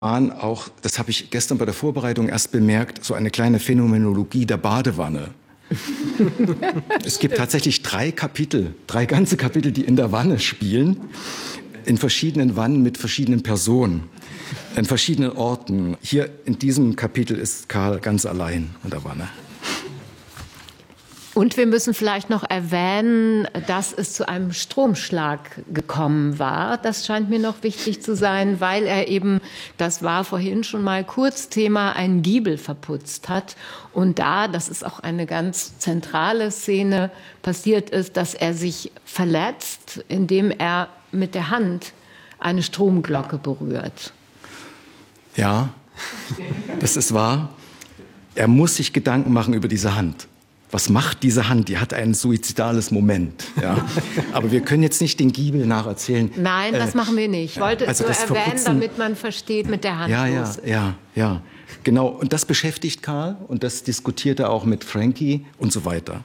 auch, das habe ich gestern bei der Vorbereitung erst bemerkt, so eine kleine Phänomenologie der Badewanne. Es gibt tatsächlich 3 ganze Kapitel, die in der Wanne spielen, in verschiedenen Wannen mit verschiedenen Personen, in verschiedenen Orten. Hier in diesem Kapitel ist Karl ganz allein in der Wanne. Und wir müssen vielleicht noch erwähnen, dass es zu einem Stromschlag gekommen war. Das scheint mir noch wichtig zu sein, weil er eben, das war vorhin schon mal kurz Thema, einen Giebel verputzt hat. Und da, das ist auch eine ganz zentrale Szene, passiert ist, dass er sich verletzt, indem er mit der Hand eine Stromglocke berührt. Ja, das ist wahr. Er muss sich Gedanken machen über diese Hand. Was macht diese Hand? Die hat ein suizidales Moment. Ja. Aber wir können jetzt nicht den Giebel nacherzählen. Nein, das machen wir nicht. Ich wollte es also nur erwähnen, damit man versteht, mit der Hand Ja. Genau. Und das beschäftigt Karl und das diskutiert er auch mit Frankie und so weiter.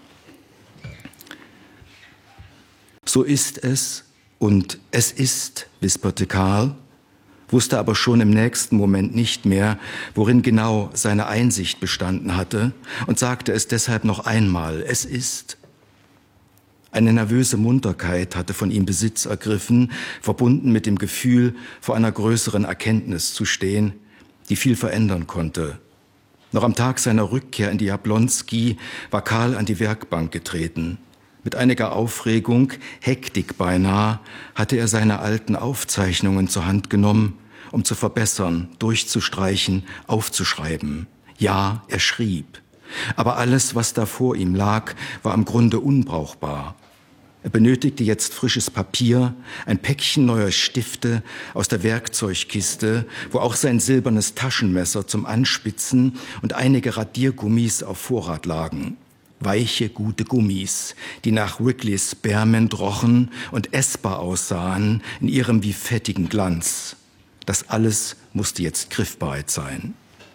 So ist es und es ist, wisperte Karl, wusste aber schon im nächsten Moment nicht mehr, worin genau seine Einsicht bestanden hatte und sagte es deshalb noch einmal, es ist. Eine nervöse Munterkeit hatte von ihm Besitz ergriffen, verbunden mit dem Gefühl, vor einer größeren Erkenntnis zu stehen, die viel verändern konnte. Noch am Tag seiner Rückkehr in die Jablonski war Karl an die Werkbank getreten. Mit einiger Aufregung, Hektik beinahe, hatte er seine alten Aufzeichnungen zur Hand genommen, um zu verbessern, durchzustreichen, aufzuschreiben. Ja, er schrieb. Aber alles, was da vor ihm lag, war im Grunde unbrauchbar. Er benötigte jetzt frisches Papier, ein Päckchen neuer Stifte aus der Werkzeugkiste, wo auch sein silbernes Taschenmesser zum Anspitzen und einige Radiergummis auf Vorrat lagen. Weiche, gute Gummis, die nach Wrigley's Spearmint rochen und essbar aussahen in ihrem wie fettigen Glanz. Das alles musste jetzt griffbereit sein.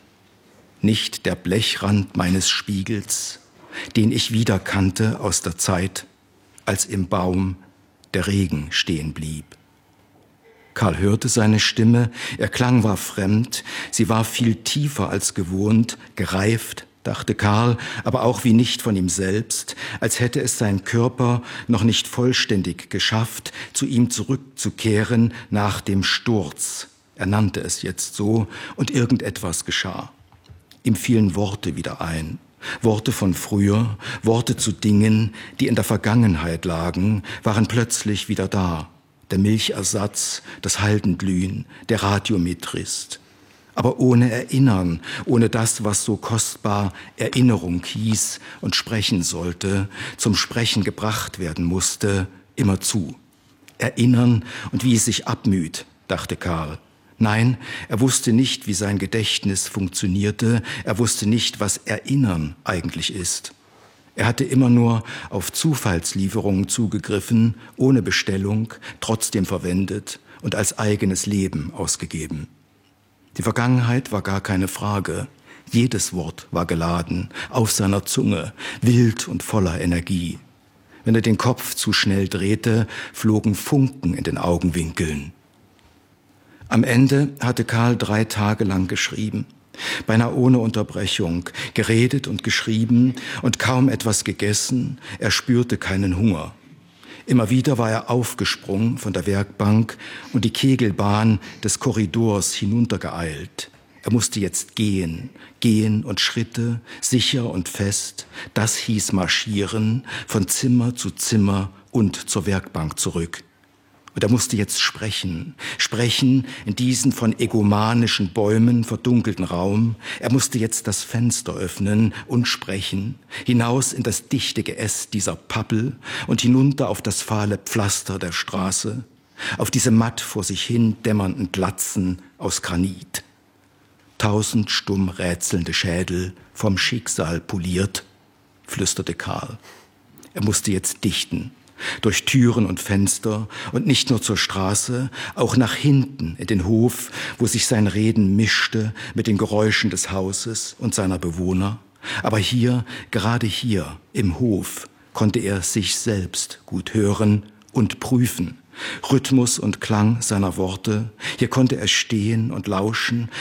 Nicht der Blechrand meines Spiegels, den ich wiederkannte aus der Zeit, als im Baum der Regen stehen blieb. Karl hörte seine Stimme, ihr Klang war fremd, sie war viel tiefer als gewohnt, gereift, dachte Karl, aber auch wie nicht von ihm selbst, als hätte es sein Körper noch nicht vollständig geschafft, zu ihm zurückzukehren nach dem Sturz. Er nannte es jetzt so, und irgendetwas geschah. Ihm fielen Worte wieder ein. Worte von früher, Worte zu Dingen, die in der Vergangenheit lagen, waren plötzlich wieder da. Der Milchersatz, das Haldenglühen, der Radiometrist. Aber ohne Erinnern, ohne das, was so kostbar Erinnerung hieß und sprechen sollte, zum Sprechen gebracht werden musste, immerzu. Erinnern und wie es sich abmüht, dachte Karl. Nein, er wusste nicht, wie sein Gedächtnis funktionierte, er wusste nicht, was Erinnern eigentlich ist. Er hatte immer nur auf Zufallslieferungen zugegriffen, ohne Bestellung, trotzdem verwendet und als eigenes Leben ausgegeben. Die Vergangenheit war gar keine Frage. Jedes Wort war geladen, auf seiner Zunge, wild und voller Energie. Wenn er den Kopf zu schnell drehte, flogen Funken in den Augenwinkeln. Am Ende hatte Karl 3 Tage lang geschrieben, beinahe ohne Unterbrechung, geredet und geschrieben und kaum etwas gegessen, er spürte keinen Hunger. Immer wieder war er aufgesprungen von der Werkbank und die Kegelbahn des Korridors hinuntergeeilt. Er musste jetzt gehen und Schritte, sicher und fest. Das hieß marschieren, von Zimmer zu Zimmer und zur Werkbank zurück. Und er musste jetzt sprechen in diesen von egomanischen Bäumen verdunkelten Raum. Er musste jetzt das Fenster öffnen und sprechen, hinaus in das dichte Geäst dieser Pappel und hinunter auf das fahle Pflaster der Straße, auf diese matt vor sich hin dämmernden Glatzen aus Granit. 1000 stumm rätselnde Schädel, vom Schicksal poliert, flüsterte Karl. Er musste jetzt dichten. Durch Türen und Fenster und nicht nur zur Straße, auch nach hinten in den Hof, wo sich sein Reden mischte mit den Geräuschen des Hauses und seiner Bewohner. Aber hier, gerade hier im Hof, konnte er sich selbst gut hören und prüfen, Rhythmus und Klang seiner Worte. Hier konnte er stehen und lauschen,